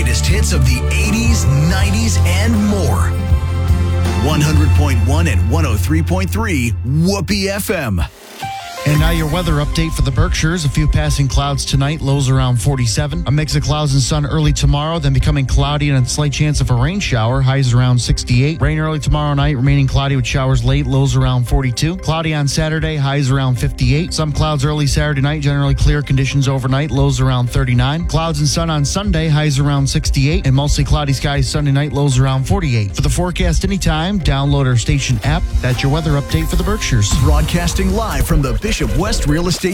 greatest hits of the 80s, 90s, and more. 100.1 and 103.3 Whoopee FM. And now your weather update for the Berkshires. A few passing clouds tonight, lows around 47. A mix of clouds and sun early tomorrow, then becoming cloudy and a slight chance of a rain shower, highs around 68. Rain early tomorrow night, remaining cloudy with showers late, lows around 42. Cloudy on Saturday, highs around 58. Some clouds early Saturday night, generally clear conditions overnight, lows around 39. Clouds and sun on Sunday, highs around 68. And mostly cloudy skies Sunday night, lows around 48. For the forecast anytime, download our station app. That's your weather update for the Berkshires. Broadcasting live from the Bishop West Real Estate